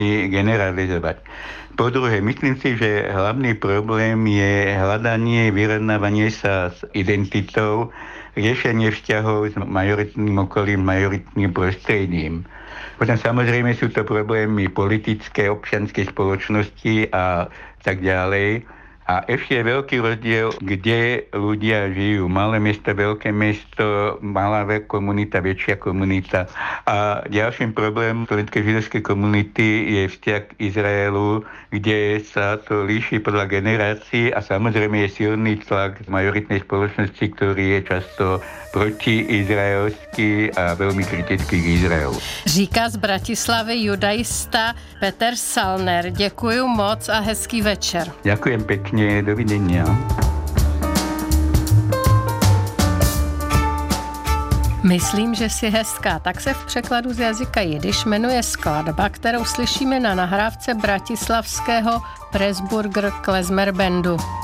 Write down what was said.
generalizovať. Po druhé, myslím si, že hlavný problém je hľadanie, vyrovnávanie sa s identitou, riešenie vzťahov s majoritným okolím, majoritným prostredím. Potom samozrejme sú to problémy politické, občianskej spoločnosti a tak ďalej. A ešte je veľký rozdiel, kde ľudia žijú. Malé mesto, veľké mesto, malá komunita, väčšia komunita. A ďalším problémom slovenskej židovskej komunity je vzťah Izraelu, kde sa to líši podľa generácií a samozrejme je silný tlak z majoritnej spoločnosti, ktorý je často protiizraelský a veľmi kritický k Izraelu. Říká z Bratislavy judaista Peter Salner. Děkuju moc a hezký večer. Ďakujem pekne, dovidenia. Myslím, že si hezká. Tak se v překladu z jazyka jidiš jmenuje skladba, kterou slyšíme na nahrávce bratislavského Pressburger Klezmer Bandu.